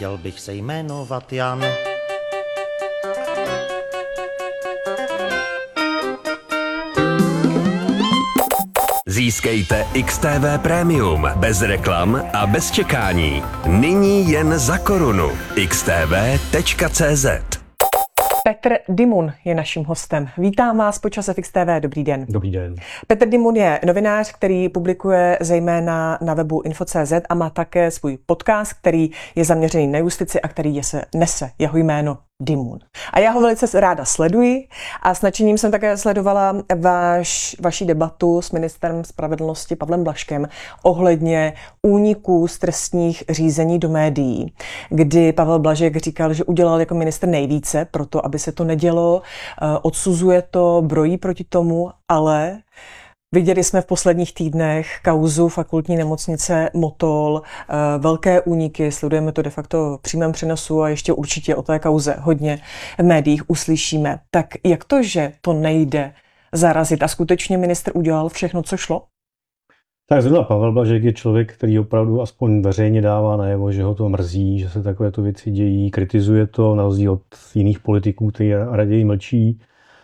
chtěl bych se jmenovat Jan. Získejte XTV Premium bez reklam a bez čekání. Nyní jen za korunu. xtv.cz. Petr Dimun je naším hostem. Vítám vás po čase v XTV. Dobrý den. Dobrý den. Petr Dimun je novinář, který publikuje zejména na webu info.cz a má také svůj podcast, který je zaměřený na justici a který nese jeho jméno Dimun. A já ho velice ráda sleduji a s nadšením jsem také sledovala vaši debatu s ministrem spravedlnosti Pavlem Blažkem ohledně úniků z trestních řízení do médií, kdy Pavel Blažek říkal, že udělal jako ministr nejvíce pro to, aby se to nedělo, odsuzuje to, brojí proti tomu, ale viděli jsme v posledních týdnech kauzu fakultní nemocnice Motol, velké úniky, sledujeme to de facto v přímém přenosu a ještě určitě o té kauze hodně v médiích uslyšíme. Tak jak to, že to nejde zarazit a skutečně ministr udělal všechno, co šlo? Tak zrovna Pavel Blažek je člověk, který opravdu aspoň veřejně dává najevo, že ho to mrzí, že se takovéto věci dějí, kritizuje to na rozdíl od jiných politiků, kteří raději mlčí.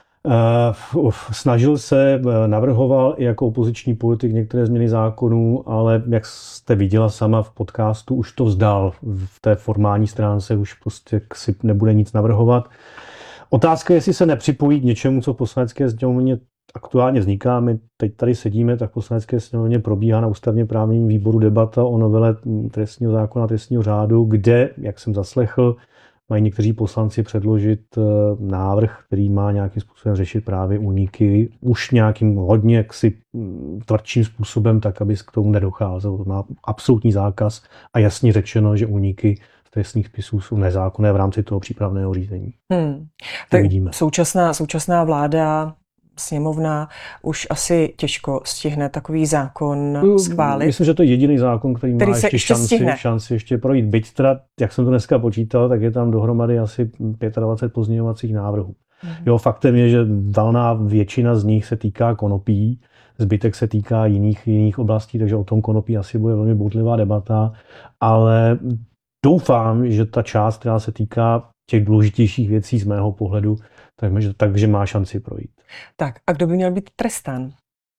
Snažil se, navrhoval i jako opoziční politik některé změny zákonů, ale jak jste viděla sama v podcastu, už to vzdal. V té formální stránce už prostě si nebude nic navrhovat. Otázka je, jestli se nepřipojí k něčemu, co v Poslanecké sněmovně aktuálně vzniká. My teď tady sedíme, tak v Poslanecké sněmovně probíhá na ústavně právním výboru debata o novele trestního zákona, trestního řádu, kde, jak jsem zaslechl, mají někteří poslanci předložit návrh, který má nějakým způsobem řešit právě úniky už nějakým hodně jaksi tvrdším způsobem, tak aby k tomu nedocházelo. To má absolutní zákaz a jasně řečeno, že úniky z trestních spisů jsou nezákonné v rámci toho přípravného řízení. Tak vidíme. Současná vláda, sněmovna už asi těžko stihne takový zákon schválit. Myslím, že to je jediný zákon, který má ještě šanci ještě projít. Byť teda, jak jsem to dneska počítal, tak je tam dohromady asi 25 pozměňovacích návrhů. Jo, faktem je, že valná většina z nich se týká konopí, zbytek se týká jiných oblastí, takže o tom konopí asi bude velmi bouřlivá debata, ale doufám, že ta část, která se týká těch důležitějších věcí z mého pohledu, takže má šanci projít. Tak a kdo by měl být trestán?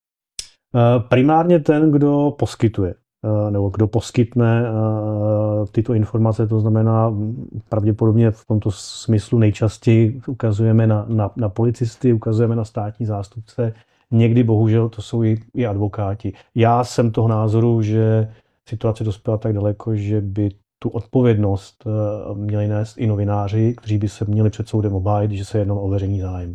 Primárně ten, kdo poskytuje, nebo kdo poskytne tyto informace, to znamená pravděpodobně v tomto smyslu nejčastěji ukazujeme na policisty, ukazujeme na státní zástupce, někdy bohužel to jsou i advokáti. Já jsem toho názoru, že situace dospěla tak daleko, že by tu odpovědnost měli nést i novináři, kteří by se měli před soudem obhájit, že se jednalo o veřejný zájem.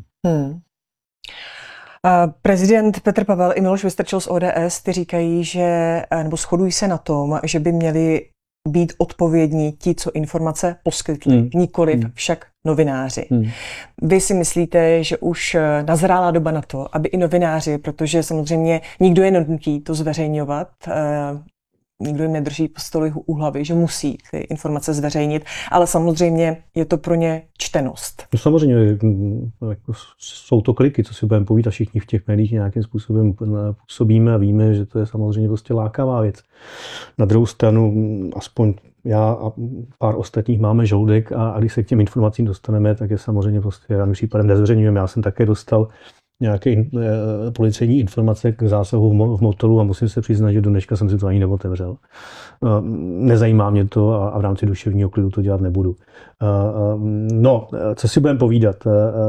Prezident Petr Pavel i Miloš Vystrčil z ODS, ty říkají, nebo shodují se na tom, že by měli být odpovědní ti, co informace poskytli, nikoliv však novináři. Vy si myslíte, že už nazrála doba na to, aby i novináři, protože samozřejmě nikdo je nenutí to zveřejňovat, nikdo jim nedrží pistoli u hlavy, že musí ty informace zveřejnit, ale samozřejmě je to pro ně čtenost. No samozřejmě jsou to kliky, co si budeme povídat, všichni v těch médiích nějakým způsobem působíme a víme, že to je samozřejmě prostě lákavá věc. Na druhou stranu, aspoň já a pár ostatních máme žoudek a když se k těm informacím dostaneme, tak je samozřejmě prostě daným případem nezveřejňujeme. Já jsem také dostal nějaké policejní informace k zásahu v Motolu a musím se přiznat, že do dneška jsem si to ani neotevřel. Nezajímá mě to a v rámci duševního klidu to dělat nebudu. No, co si budeme povídat?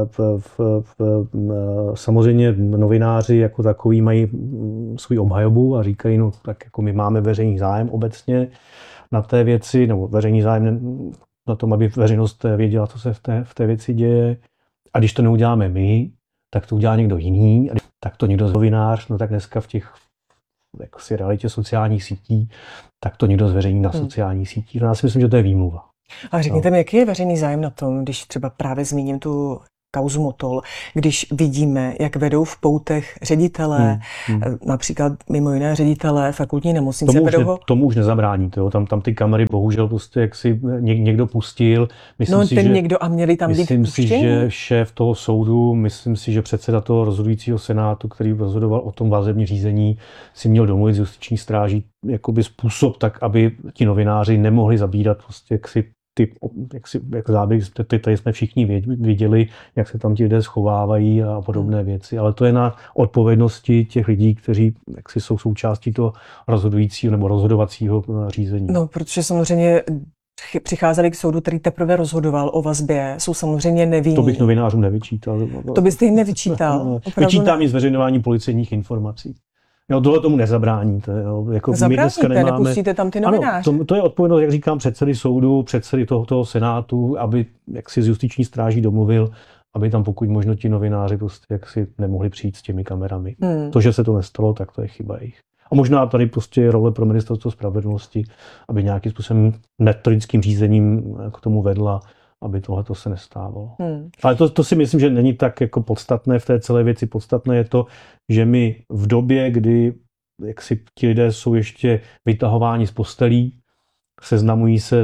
Samozřejmě novináři jako takový mají svůj obhajobu a říkají, no tak jako my máme veřejný zájem obecně na té věci, nebo veřejný zájem na tom, aby veřejnost věděla, co se v té věci děje. A když to neuděláme my, tak to udělá někdo jiný, tak to někdo novinář, no tak dneska v těch jako si realitě sociálních sítí, tak to někdo zveřejní na sociálních sítích. Já si myslím, že to je výmluva. A řekněte mi, jaký je veřejný zájem na tom, když třeba právě zmíním tu kauzu Motol, když vidíme, jak vedou v poutech ředitelé, například mimo jiné ředitelé fakultní nemocnice. Tomu už nezabráníte. Tam ty kamery bohužel prostě jak si někdo pustil. Myslím si, že někdo a měli tam být puštění. Myslím si, že šéf toho soudu, myslím si, že předseda toho rozhodujícího senátu, který rozhodoval o tom vazebním řízení, si měl domluvit s justiční stráží jakoby způsob tak, aby ti novináři nemohli zabírat prostě jaksi jak záběry, tady jsme všichni viděli, jak se tam ti lidé schovávají a podobné věci, ale to je na odpovědnosti těch lidí, kteří jaksi jsou součástí toho rozhodujícího nebo rozhodovacího řízení. No, protože samozřejmě přicházeli k soudu, který teprve rozhodoval o vazbě, jsou samozřejmě nevinní. To bych novinářům nevyčítal. To byste jim nevyčítal? Vyčítám jim zveřejňování policejních informací. Jo, tohle tomu nezabráníte. Jo. Jako zabráníte, nepustíte tam ty novináře. Ano, to je odpovědnost, jak říkám, předsedy soudu, předsedy toho senátu, aby jak si z justiční stráží domluvil, aby tam pokud možno ti novináři prostě jak si nemohli přijít s těmi kamerami. To, že se to nestalo, tak to je chyba jejich. A možná tady prostě je role pro ministerstvo spravedlnosti, aby nějakým způsobem metodickým řízením k tomu vedla, aby tohleto se nestávalo. Ale to si myslím, že není tak jako podstatné v té celé věci. Podstatné je to, že my v době, kdy jak si ti lidé jsou ještě vytahováni z postelí, seznamují se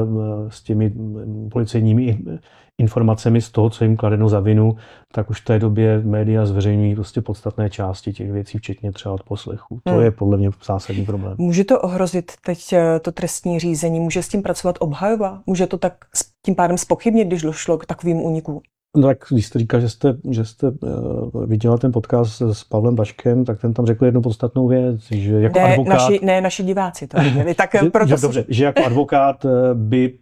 s těmi policejními informacemi z toho, co jim kladeno za vinu, tak už v té době média zveřejňují prostě podstatné části těch věcí, včetně třeba odposlechů. To je podle mě zásadní problém. Může to ohrozit teď to trestní řízení? Může s tím pracovat obhajoba? Může to tak tím pádem zpochybnit, když došlo k takovým únikům? No tak když jste říkal, že jste viděla ten podcast s Pavlem Baškem, tak ten tam řekl jednu podstatnou věc, že jako advokát... Naši diváci to viděli. Tak dobře, že jako advokát by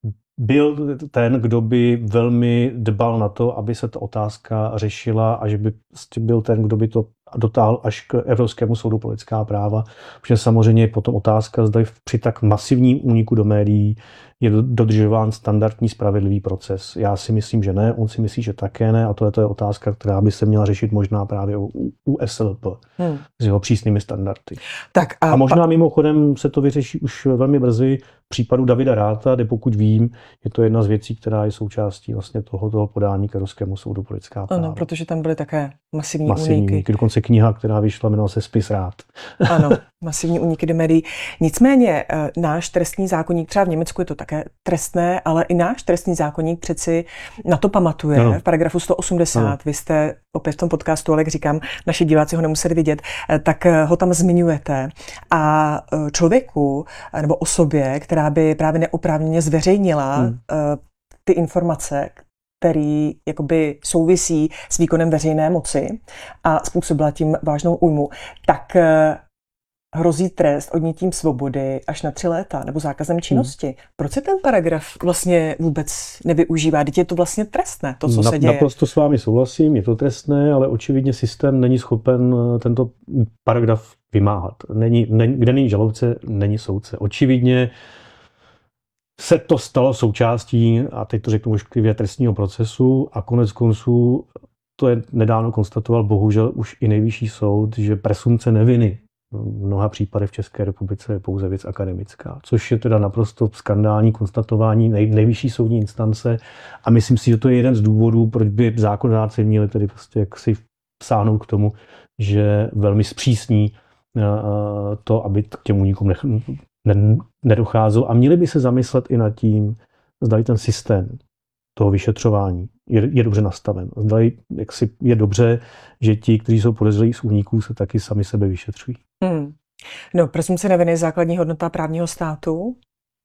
byl ten, kdo by velmi dbal na to, aby se ta otázka řešila a že by byl ten, kdo by to dotáhl až k Evropskému soudu pro lidská práva. Protože samozřejmě je potom otázka, zda při tak masivním úniku do médií je dodržován standardní spravedlivý proces. Já si myslím, že ne, on si myslí, že také ne a to je otázka, která by se měla řešit možná právě u SLP s jeho přísnými standardy. Tak a možná mimochodem se to vyřeší už velmi brzy v případu Davida Ratha, kde pokud vím, je to jedna z věcí, která je součástí vlastně toho podání k Evropskému soudu pro lidská práva. Ano, protože tam byly také masivní úniky. Dokonce kniha, která vyšla, jmenovala se Spis Rath. Ano, masivní úniky do médií. Nicméně náš trestní zákoník, třeba v Německu je to také trestné, ale i náš trestní zákoník přeci na to pamatuje. Ano. V paragrafu 180, ano. Vy jste opět v tom podcastu, ale jak říkám, naši diváci ho nemuseli vidět, tak ho tam zmiňujete. A člověku nebo osobě, která by právě neoprávněně zveřejnila ty informace, který jakoby souvisí s výkonem veřejné moci a způsobila tím vážnou újmu, tak hrozí trest odnětím svobody až na 3 léta nebo zákazem činnosti. Proč se ten paragraf vlastně vůbec nevyužívá? Teď je to vlastně trestné, to, co se děje. Naprosto s vámi souhlasím, je to trestné, ale očividně systém není schopen tento paragraf vymáhat. Kde není žalobce, není soudce. Očividně se to stalo součástí, a teď to řeknu ošklivě, trestního procesu a konec konců to je nedávno konstatoval bohužel už i nejvyšší soud, že presumpce neviny v mnoha případech v České republice je pouze věc akademická, což je teda naprosto skandální konstatování nejvyšší soudní instance a myslím si, že to je jeden z důvodů, proč by zákonodárci měli tedy prostě jaksi sáhnout k tomu, že velmi zpřísní to, aby k těm únikům nedocházelo a měli by se zamyslet i nad tím, zda ten systém toho vyšetřování je dobře nastaven. Zda je dobře, že ti, kteří jsou podezřelí z úniků, se taky sami sebe vyšetřují. No, presumpce neviny je základní hodnota právního státu.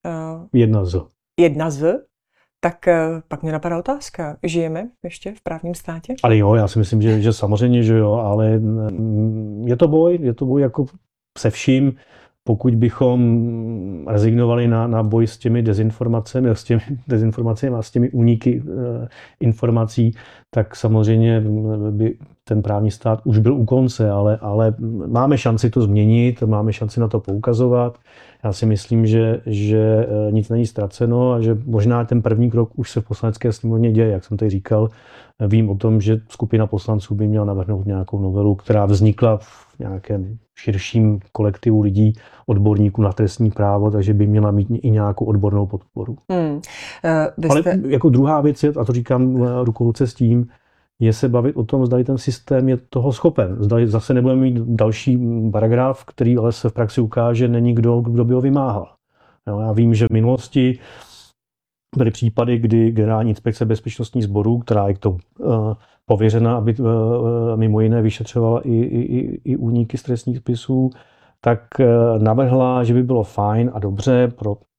Jedna z. Tak pak mě napadá otázka. Žijeme ještě v právním státě? Ale jo, já si myslím, že samozřejmě, že jo, ale je to boj jako se vším. Pokud bychom rezignovali na boj s těmi dezinformacemi a s těmi úniky informací, tak samozřejmě by ten právní stát už byl u konce, ale máme šanci to změnit, máme šanci na to poukazovat. Já si myslím, že nic není ztraceno a že možná ten první krok už se v Poslanecké sněmovně děje. Jak jsem tady říkal, vím o tom, že skupina poslanců by měla navrhnout nějakou novelu, která vznikla v nějakém širším kolektivu lidí, odborníků na trestní právo, takže by měla mít i nějakou odbornou podporu. Ale jako druhá věc je, a to říkám ruku v ruce s tím, je se bavit o tom, zda ten systém je toho schopen. Zda zase nebudeme mít další paragraf, který ale se v praxi ukáže, není kdo by ho vymáhal. Jo, já vím, že v minulosti byly případy, kdy Generální inspekce bezpečnostních sborů, která je k tomu pověřena, aby mimo jiné vyšetřovala i úniky z trestních spisů, tak navrhla, že by bylo fajn a dobře pro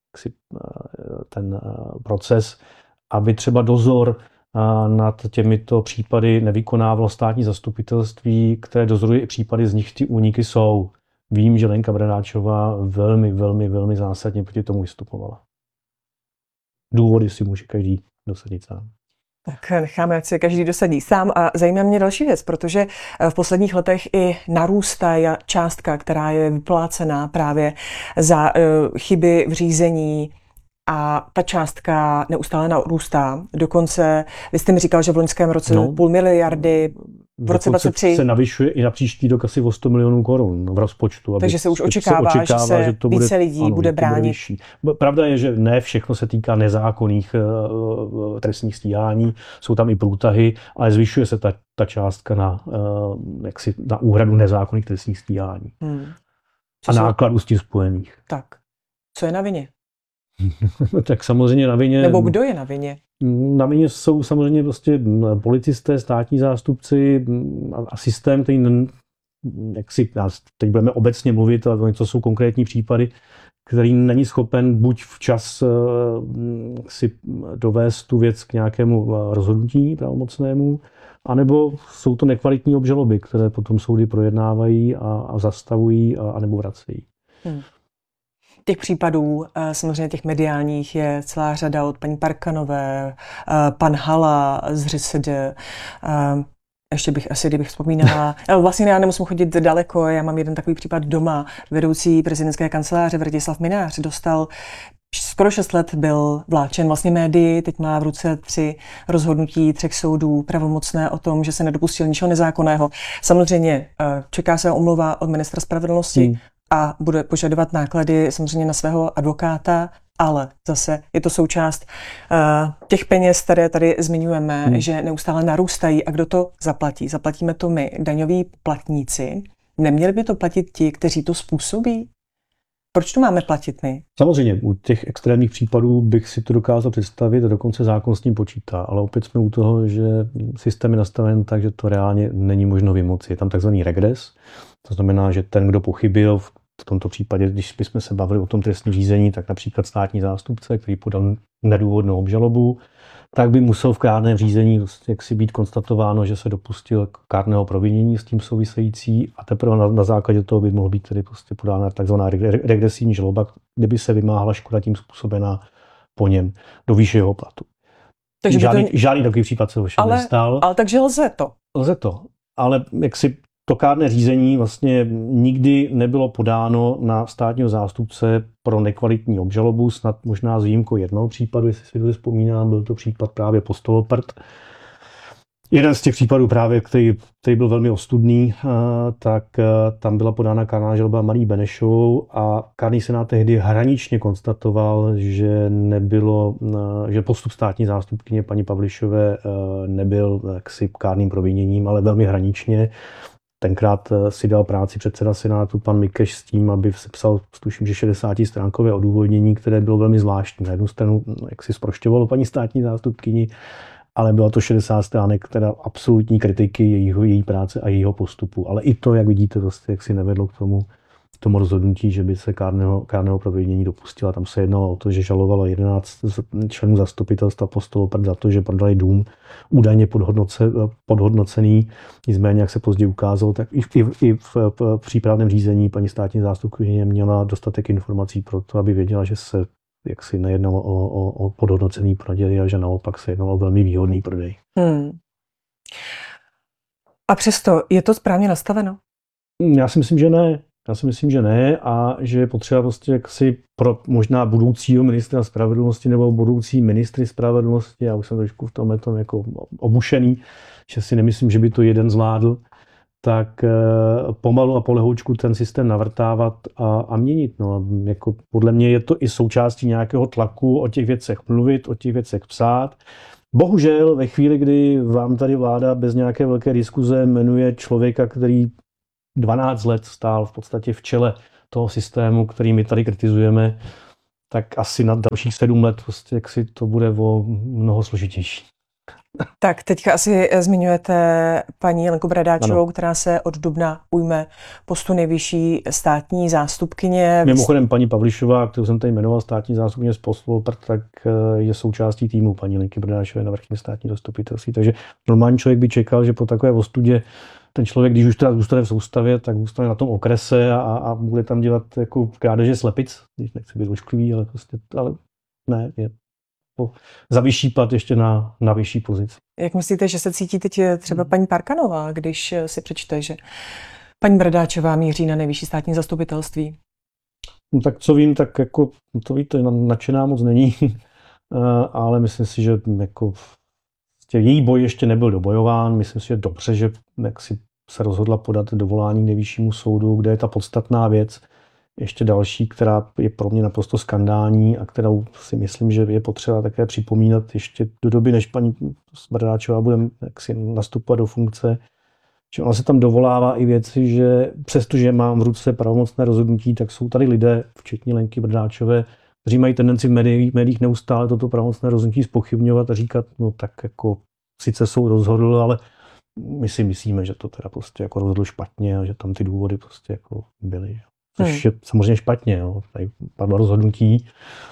ten proces, aby třeba dozor nad těmito případy nevykonávalo státní zastupitelství, které dozoruje i případy, z nich ty úniky jsou. Vím, že Lenka Bradáčová velmi zásadně proti tomu vystupovala. Důvody si může každý dosadit sám. Tak necháme, ať si každý dosadí sám. A zajímá mě další věc, protože v posledních letech i narůstá částka, která je vyplácená právě za chyby v řízení, a ta částka neustále narůstá. Dokonce, vy jste mi říkal, že v loňském roce 0,5 miliardy, v roce 2023 se navyšuje i na příští rok asi o 100 milionů korun v rozpočtu. Takže se už očekává, že se to více lidí bude bránit. Pravda je, že ne všechno se týká nezákonných trestních stíhání, jsou tam i průtahy, ale zvyšuje se ta částka na úhradu nezákonných trestních stíhání. A nákladů s tím spojených. Tak, co je na vině? Tak samozřejmě na vině... Nebo kdo je na vině? Na vině jsou samozřejmě prostě policisté, státní zástupci a systém, který teď budeme obecně mluvit, ale to jsou konkrétní případy, který není schopen buď včas si dovést tu věc k nějakému rozhodnutí pravomocnému, anebo jsou to nekvalitní obžaloby, které potom soudy projednávají a zastavují anebo vracejí. Těch případů, samozřejmě těch mediálních, je celá řada od paní Parkanové, pan Hala z ŘSD, ještě bych asi, kdybych vzpomínala, vlastně já nemusím chodit daleko, já mám jeden takový případ doma, vedoucí prezidentské kanceláře Vratislav Mynář dostal skoro 6 let, byl vláčen vlastně médii, teď má v ruce 3 rozhodnutí 3 soudů pravomocné o tom, že se nedopustil ničeho nezákonného. Samozřejmě čeká se omluva od ministra spravedlnosti, a bude požadovat náklady samozřejmě na svého advokáta, ale zase je to součást těch peněz, které tady zmiňujeme, že neustále narůstají. A kdo to zaplatí? Zaplatíme to my, daňoví poplatníci. Neměli by to platit ti, kteří to způsobí? Proč to máme platit my? Samozřejmě, u těch extrémních případů bych si to dokázal představit a dokonce zákon s tím počítá, ale opět jsme u toho, že systém je nastaven tak, že to reálně není možno vymoci. Je tam takzvaný regres, to znamená, že ten, kdo pochybil, v tomto případě, když bychom se bavili o tom trestním řízení, tak například státní zástupce, který podal nedůvodnou obžalobu, tak by musel v kárném řízení jaksi být konstatováno, že se dopustil kárného provinění s tím související a teprve na základě toho by mohl být tedy prostě podána takzvaná regresivní žaloba, kde by se vymáhala škoda tím způsobená po něm do výše jeho platu. Takže žádný takový případ se ovšem nestal. Ale takže lze to. Lze to, ale jaksi to kárné řízení vlastně nikdy nebylo podáno na státního zástupce pro nekvalitní obžalobu, snad možná s výjimkou jednoho případu, jestli si to vzpomínám, byl to případ právě Postoloprt. Jeden z těch případů právě, který byl velmi ostudný, tak tam byla podána kárná žaloba Marii Benešovou a kárný senát tehdy hraničně konstatoval, že postup státní zástupkyně paní Pavlišové nebyl jaksi kárným proviněním, ale velmi hraničně. Tenkrát si dal práci předseda Senátu pan Mikeš s tím, aby sepsal, tuším, že 60stránkové odůvodnění, které bylo velmi zvláštní. Na jednu stranu, jak si zprošťovalo paní státní zástupkyni, ale bylo to 60 stránek teda absolutní kritiky její práce a jejího postupu. Ale i to, jak vidíte, vlastně, jak si nevedlo k tomu rozhodnutí, že by se kárného provinění dopustila. Tam se jednalo o to, že žalovalo 11 členů zastupitelstva Postoloprt za to, že prodali dům údajně podhodnocený. Nicméně, jak se později ukázalo, tak i v přípravném řízení paní státní zástupkyně měla dostatek informací pro to, aby věděla, že se jaksi nejednalo o podhodnocený prodej a že naopak se jednalo o velmi výhodný prodej. A přesto je to správně nastaveno? Já si myslím, že ne a že je potřeba prostě jaksi pro možná budoucího ministra spravedlnosti nebo budoucí ministry spravedlnosti, já už jsem trošku v tomhle tom jako obušený, že si nemyslím, že by to jeden zvládl, tak pomalu a polehoučku ten systém navrtávat a měnit. No, jako podle mě je to i součástí nějakého tlaku o těch věcech mluvit, o těch věcech psát. Bohužel ve chvíli, kdy vám tady vláda bez nějaké velké diskuze jmenuje člověka, který 12 let stál v podstatě v čele toho systému, který my tady kritizujeme, tak asi na dalších 7 let prostě, jak si to bude o mnoho složitější. Tak teďka asi zmiňujete paní Lenku Bradáčovou, Ano. která se od dubna ujme postu nejvyšší státní zástupkyně. Mimochodem paní Pavlišová, kterou jsem tady jmenoval státní zástupkyně z Posloprt, tak je součástí týmu paní Lenky Bradáčové na vrchní státní zastupitelství. Takže normální člověk by čekal, že po takové ostudě ten člověk, když už teda zůstane v soustavě, tak zůstane na tom okrese a bude tam dělat jako krádeže slepic, když nechci být ošklivý, ale ne, je za vyšší plat ještě na vyšší pozici. Jak myslíte, že se cítí teď třeba paní Parkanová, když si přečte, že paní Bradáčová míří na nejvyšší státní zastupitelství? No tak co vím, tak jako, to víte, nadšená moc není, ale myslím si, že jako její boj ještě nebyl dobojován. Myslím si, že dobře, že jak si se rozhodla podat dovolání k nejvyššímu soudu, kde je ta podstatná věc, ještě další, která je pro mě naprosto skandální a kterou si myslím, že je potřeba také připomínat ještě do doby, než paní Bradáčová bude jaksi nastupovat do funkce, že ona se tam dovolává i věci, že přestože mám v ruce pravomocné rozhodnutí, tak jsou tady lidé, včetně Lenky Bradáčové, kteří mají tendenci v médiích neustále toto pravomocné rozhodnutí zpochybňovat a říkat, no tak jako sice soud rozhodl, ale my si myslíme, že to teda prostě jako rozhodl špatně a že tam ty důvody prostě jako byly. Což je samozřejmě špatně. Jo. Tady padlo rozhodnutí.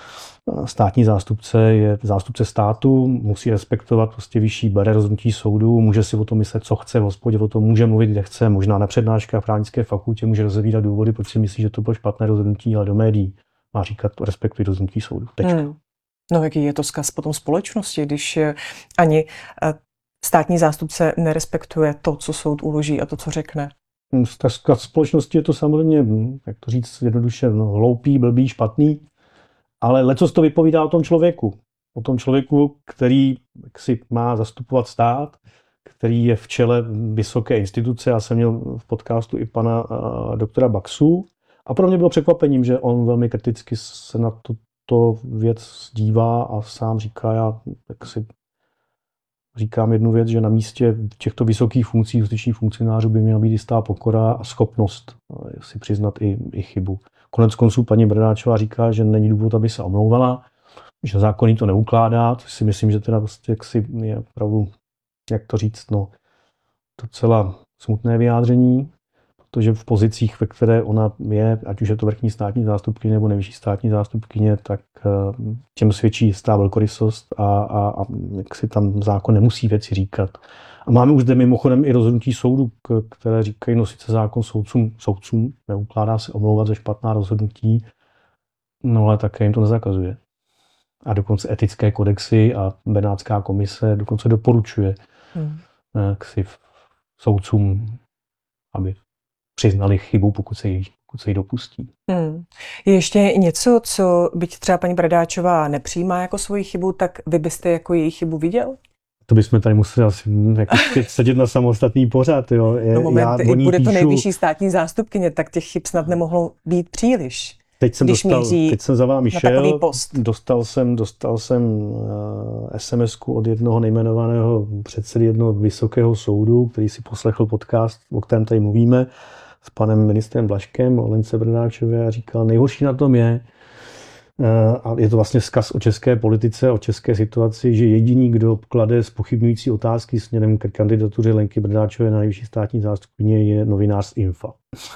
Státní zástupce je zástupce státu, musí respektovat prostě vyšší, bere rozhodnutí soudu, může si o tom myslet, co chce v hospodě, o tom může mluvit, kde chce, možná na přednáškách v právnické fakultě může rozevírat důvody, proč si myslí, že to bylo špatné rozhodnutí, ale do médií má říkat, respektuj rozhodnutí soudu. Tečka. No jaký je to vzkaz potom společnosti, když ani státní zástupce nerespektuje to, co soud uloží a to, co řekne? V společnosti je to samozřejmě, jak to říct jednoduše, hloupý, blbý, špatný, ale lecos to vypovídá o tom člověku. O tom člověku, který si má zastupovat stát, který je v čele vysoké instituce. Já jsem měl v podcastu i pana doktora Baxu a pro mě bylo překvapením, že on velmi kriticky se na tuto věc dívá a sám říká, já tak si říkám jednu věc, že na místě těchto vysokých funkcí, justičních funkcionářů by měla být jistá pokora a schopnost si přiznat i chybu. Konec konců paní Bradáčová říká, že není důvod, aby se omlouvala, že zákon jí to neukládá, což si myslím, že teda vlastně jaksi je opravdu, jak to říct, no, docela smutné vyjádření, protože v pozicích, ve které ona je, ať už je to vrchní státní zástupkyně nebo nejvyšší státní zástupkyně, tak těm svědčí jistá velkorysost a jak si tam zákon nemusí věci říkat. A máme už zde mimochodem i rozhodnutí soudu, které říkají, no sice zákon soudcům neukládá se omlouvat za špatná rozhodnutí, no ale také jim to nezakazuje. A dokonce etické kodexy a Benátská komise dokonce doporučuje si soudcům, aby přiznali chybu, pokud se jí dopustí. Je ještě něco, co byť třeba paní Bradáčová nepřijímá jako svoji chybu, tak vy byste jako její chybu viděl? To bychom tady museli asi jako sedět na samostatný pořad. Jo. Bude to nejvyšší státní zástupkyně, tak těch chyb snad nemohlo být příliš. Teď jsem za vámi šel, dostal jsem SMS-ku od jednoho nejmenovaného předsedy jednoho vysokého soudu, který si poslechl podcast, o kterém tady mluvíme, s panem ministrem Blažkem o Lence Bradáčové a říkal, nejhorší na tom je, a je to vlastně vzkaz o české politice, o české situaci, že jediný, kdo klade zpochybňující otázky směrem k kandidatuře Lenky Bradáčové na nejvyšší státní zástupkyně, je novinář z Infa.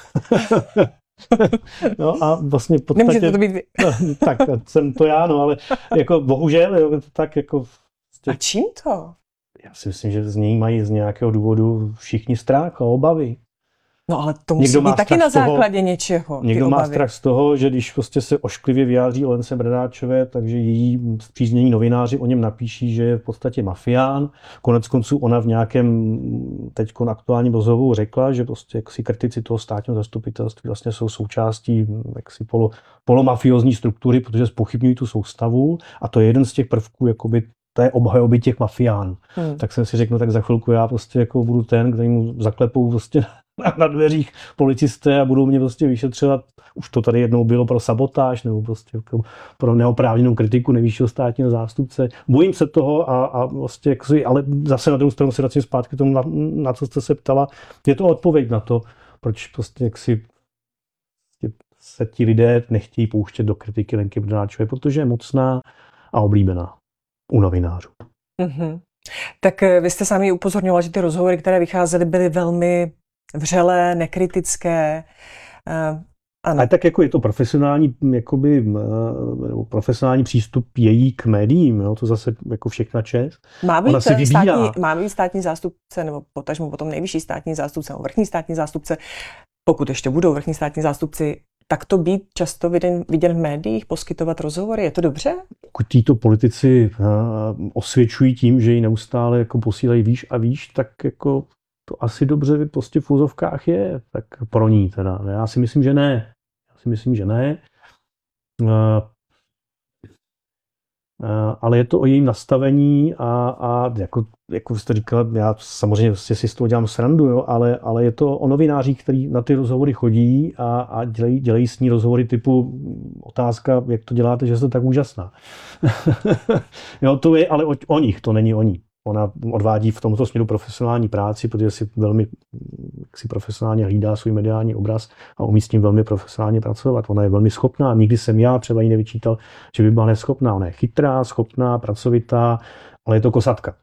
No a vlastně v podstatě... Nemůžete to být vy. Tak jsem to já, no, ale jako bohužel, jo, tak jako... A čím to? Já si myslím, že z něj mají z nějakého důvodu všichni strach a obavy. No ale to musí být taky na základě něčeho. Někdo má strach z toho, že když prostě se ošklivě vyjádří o Lence Bradáčové, takže její spříznění novináři o něm napíší, že je v podstatě mafián. Konec konců ona v nějakém teď aktuálním rozhovoru řekla, že prostě jaksi kritici toho státního zastupitelství vlastně jsou součástí jaksi polomafiózní struktury, protože zpochybňují tu soustavu a to je jeden z těch prvků jakoby té obhajoby těch mafiánů. Tak jsem si řekl, no tak za chvilku já prostě jako budu ten, který mu zaklepou prostě na dveřích policisté a budou mě prostě vyšetřovat. Už to tady jednou bylo pro sabotáž nebo prostě pro neoprávněnou kritiku nejvyššího státního zástupce. Bojím se toho a vlastně jaksi, ale zase na druhou stranu se vracím zpátky tomu, na co jste se ptala. Je to odpověď na to, proč prostě jaksi se ti lidé nechtějí pouštět do kritiky Lenky Bradáčové, protože je mocná a oblíbená u novinářů. Tak vy jste sami upozorňoval, že ty rozhovory, které vycházely, byly velmi vřelé, nekritické. Ano. Ale tak jako je to profesionální, jakoby, profesionální přístup její k médiím, jo? To zase jako všechna čest. Má být státní zástupce, nebo potažmo potom nejvyšší státní zástupce, nebo vrchní státní zástupce, pokud ještě budou vrchní státní zástupci, tak to být často viděn v médiích, poskytovat rozhovory, je to dobře? Pokud títo politici osvědčují tím, že ji neustále jako posílají výš a výš, tak jako to asi dobře prostě v úzovkách je, tak pro ní teda. Já si myslím, že ne. Ale je to o jejím nastavení a jako jste říkala, já samozřejmě si z toho dělám srandu, jo, ale je to o novinářích, kteří na ty rozhovory chodí a dělají s ní rozhovory typu otázka, jak to děláte, že jste tak úžasná. Jo, to je ale o nich, to není o ní. Ona odvádí v tomto směru profesionální práci, protože si velmi profesionálně hlídá svůj mediální obraz a umí s tím velmi profesionálně pracovat. Ona je velmi schopná. Nikdy jsem já třeba jí nevyčítal, že by byla neschopná. Ona je chytrá, schopná, pracovitá, ale je to kosatka.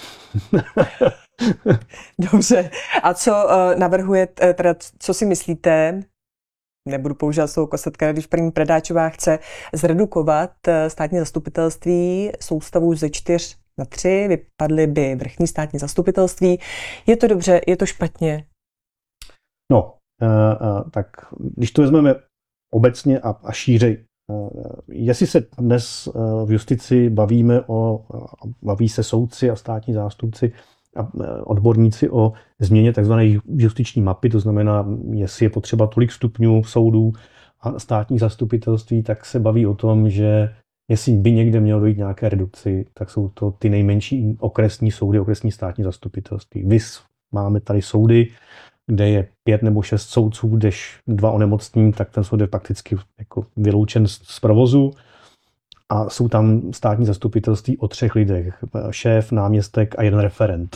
Dobře. A co navrhujete, teda co si myslíte, nebudu používat slovo kosatka, když paní Bradáčová chce zredukovat státní zastupitelství soustavu ze 4 na 3, vypadly by vrchní státní zastupitelství. Je to dobře, je to špatně? No, tak když to vezmeme obecně a šířej, jestli se dnes v justici baví se soudci a státní zástupci a odborníci o změně tzv. Justiční mapy, to znamená, jestli je potřeba tolik stupňů soudů a státních zastupitelství, tak se baví o tom, že jestli by někde mělo dojít nějaké redukci, tak jsou to ty nejmenší okresní soudy, okresní státní zastupitelství. Máme tady soudy, kde je 5 nebo 6 soudců, když 2 onemocní, tak ten soud je prakticky jako vyloučen z provozu. A jsou tam státní zastupitelství o 3 lidech. Šéf, náměstek a 1 referent.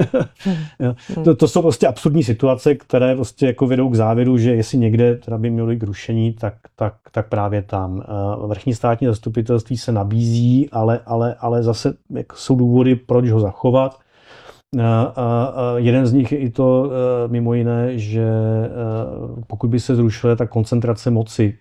To jsou prostě absurdní situace, které prostě jako vedou k závěru, že jestli někde teda by mělo jít k rušení, tak právě tam. Vrchní státní zastupitelství se nabízí, ale zase jsou důvody, proč ho zachovat. Jeden z nich je i to mimo jiné, že pokud by se zrušila ta koncentrace moci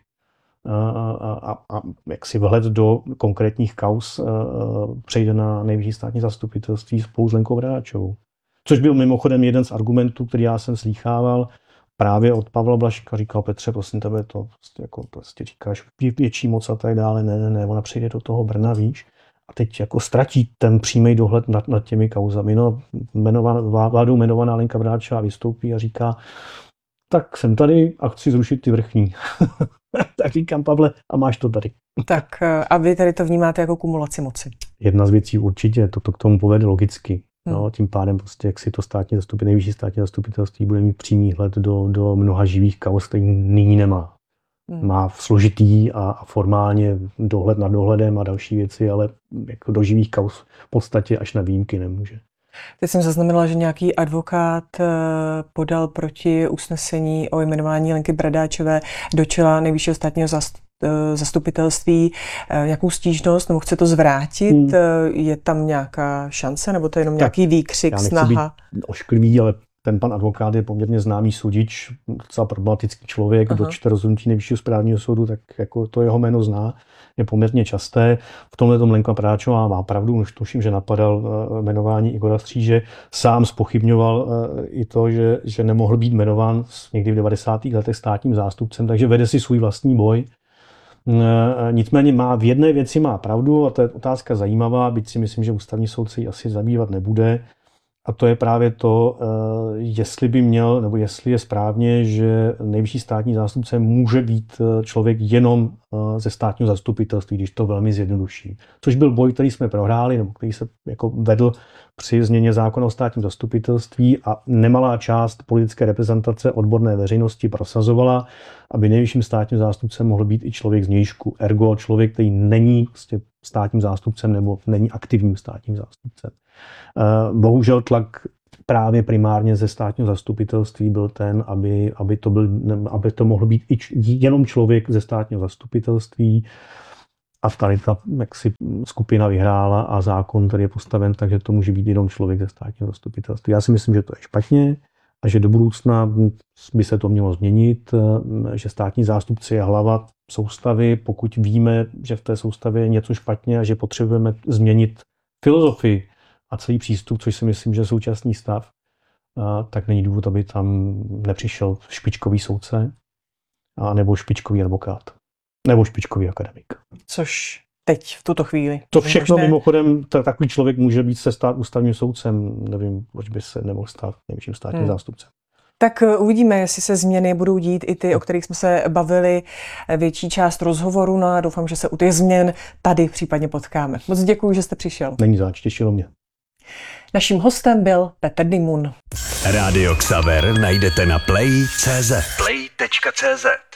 a jaksi vhled do konkrétních kauz přejde na nejvyšší státní zastupitelství spolu s Lenkou Bradáčovou. Což byl mimochodem jeden z argumentů, který já jsem slýchával právě od Pavla Blažka. Říkal: Petře, prosím tebe, to prostě říkáš větší moc a tak dále. Ne, ona přejde do toho Brna, víš. A teď jako ztratí ten přímý dohled nad těmi kauzami. No, vládou jmenovaná Lenka Bradáčová vystoupí a říká: tak jsem tady a chci zrušit ty vrchní. Tak říkám: Pavle, a máš to tady. Tak a vy tady to vnímáte jako kumulaci moci? Jedna z věcí určitě, to k tomu povede logicky. No, tím pádem prostě, jak si to nejvyšší státní zastupitelství bude mít přímý hled do mnoha živých kauz, který nyní nemá. Má složitý a formálně dohled nad dohledem a další věci, ale jako do živých kauz v podstatě až na výjimky nemůže. Teď jsem zaznamenala, že nějaký advokát podal proti usnesení o jmenování Lenky Bradáčové do čela nejvyššího státního zastupitelství nějakou stížnost, nebo chce to zvrátit. Je tam nějaká šance, nebo to je jenom nějaký výkřik, snaha? Já nechci být ošklivý, ale ten pan advokát je poměrně známý sudič, docela problematický člověk, kdo čte rozhodnutí nejvyššího správního soudu, tak jako to jeho jméno zná, je poměrně časté. V tomhle tom Lenka Bradáčová má pravdu, už tuším, že napadal jmenování Igora Stříže, sám zpochybňoval i to, že nemohl být jmenován někdy v 90. letech státním zástupcem, takže vede si svůj vlastní boj. Nicméně v jedné věci má pravdu a to je otázka zajímavá, byť si myslím, že ústavní soud se jí asi zabývat nebude. A to je právě to, jestli by měl, nebo jestli je správně, že nejvyšší státní zástupce může být člověk jenom ze státního zastupitelství, když to velmi zjednoduší. Což byl boj, který jsme prohráli, nebo který se jako vedl při změně zákona o státním zastupitelství a nemalá část politické reprezentace odborné veřejnosti prosazovala, aby nejvyšším státním zástupcem mohl být i člověk z vnějšku, ergo člověk, který není státním zástupcem nebo není aktivním státním zástupcem. Bohužel tlak právě primárně ze státního zastupitelství byl ten, aby to mohl být i jenom člověk ze státního zastupitelství. a tady ta jaksi skupina vyhrála a zákon, který je postaven, takže to může být jenom člověk ze státního zastupitelství. Já si myslím, že to je špatně a že do budoucna by se to mělo změnit, že státní zástupce je hlava soustavy, pokud víme, že v té soustavě je něco špatně a že potřebujeme změnit filozofii a celý přístup, což si myslím, že je současný stav, tak není důvod, aby tam nepřišel špičkový soudce nebo špičkový advokát nebo špičkový akademik. Což teď v tuto chvíli. To všechno mimochodem, takový člověk může být se stát ústavním soudcem, nevím, proč by se nemohl stát nejvyšším státním zástupcem. Tak uvidíme, jestli se změny budou dít i ty, o kterých jsme se bavili větší část rozhovoru, no a doufám, že se u těch změn tady případně potkáme. Moc děkuji, že jste přišel. Není zač, těšilo mě. Naším hostem byl Petr Dymun. Rádio Xaver najdete na play.cz.